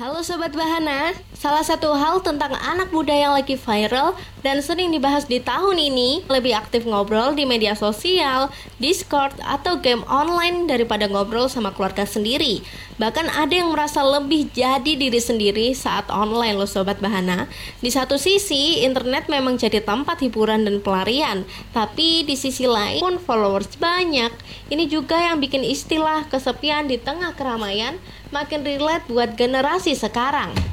Halo Sobat Bahana, salah satu hal tentang anak muda yang lagi viral dan sering dibahas di tahun ini, lebih aktif ngobrol di media sosial, Discord, atau game online daripada ngobrol sama keluarga sendiri. Bahkan ada yang merasa lebih jadi diri sendiri saat online loh Sobat Bahana. Di satu sisi, internet memang jadi tempat hiburan dan pelarian, tapi di sisi lain pun followers banyak. Ini juga yang bikin istilah kesepian di tengah keramaian makin relate buat generasi sekarang.